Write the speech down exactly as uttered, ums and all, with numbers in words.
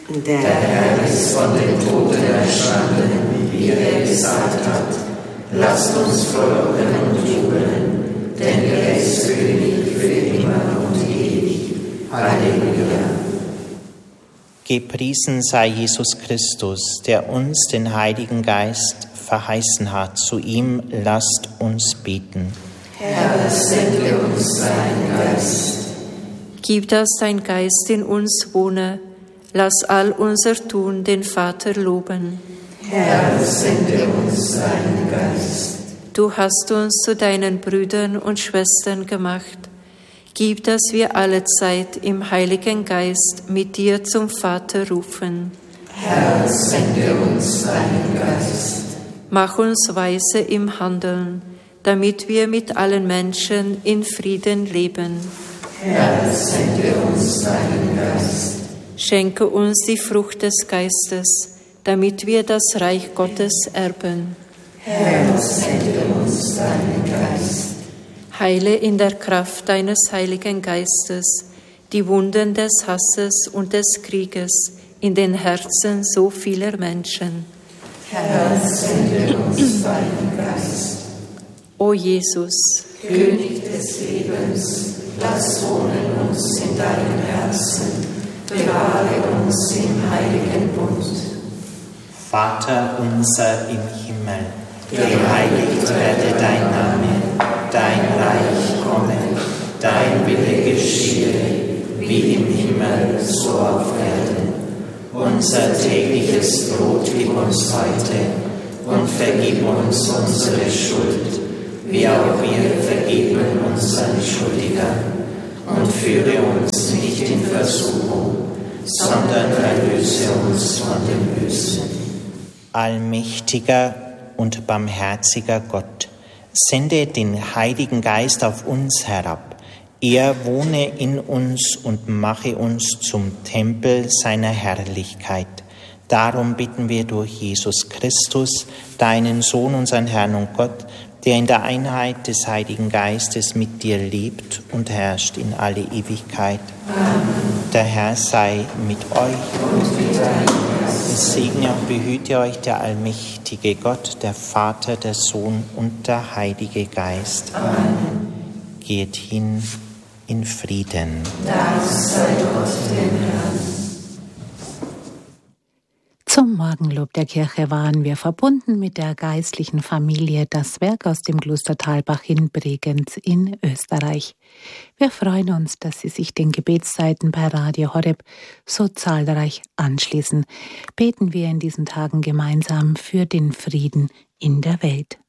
Der Herr ist von den Toten erstanden, wie er gesagt hat. Lasst uns frohlocken und jubeln, denn er ist König für immer und ewig. Halleluja. Gepriesen sei Jesus Christus, der uns den Heiligen Geist verheißen hat. Zu ihm lasst uns beten. Herr, sende uns deinen Geist. Gib, dass dein Geist in uns wohne. Lass all unser Tun den Vater loben. Herr, sende uns deinen Geist. Du hast uns zu deinen Brüdern und Schwestern gemacht. Gib, dass wir allezeit im Heiligen Geist mit dir zum Vater rufen. Herr, sende uns deinen Geist. Mach uns weise im Handeln, damit wir mit allen Menschen in Frieden leben. Herr, sende uns deinen Geist. Schenke uns die Frucht des Geistes, damit wir das Reich Gottes erben. Herr, sende uns deinen Geist. Heile in der Kraft deines Heiligen Geistes die Wunden des Hasses und des Krieges in den Herzen so vieler Menschen. Herr, sende uns deinen Geist. O Jesus, König des Lebens, lass wohnen uns in deinem Herzen. Bewahre uns im heiligen Bund. Vater unser im Himmel, geheiligt werde dein Name, dein Reich komme, dein Wille geschehe, wie im Himmel, so auf Erden. Unser tägliches Brot gib uns heute und vergib uns unsere Schuld, wie auch wir vergeben unseren Schuldigern. Und führe uns nicht in Versuchung, sondern erlöse uns von dem Bösen. Allmächtiger und barmherziger Gott, sende den Heiligen Geist auf uns herab. Er wohne in uns und mache uns zum Tempel seiner Herrlichkeit. Darum bitten wir durch Jesus Christus, deinen Sohn, unseren Herrn und Gott, der in der Einheit des Heiligen Geistes mit dir lebt und herrscht in alle Ewigkeit. Amen. Der Herr sei mit euch. Und mit deinem Geist. Es segne und behüte euch der allmächtige Gott, der Vater, der Sohn und der Heilige Geist. Amen. Geht hin in Frieden. Dank sei Gott dem Herrn. Zum Morgenlob der Kirche waren wir verbunden mit der geistlichen Familie Das Werk aus dem Kloster Thalbach in Bregenz in Österreich. Wir freuen uns, dass Sie sich den Gebetszeiten bei Radio Horeb so zahlreich anschließen. Beten wir in diesen Tagen gemeinsam für den Frieden in der Welt.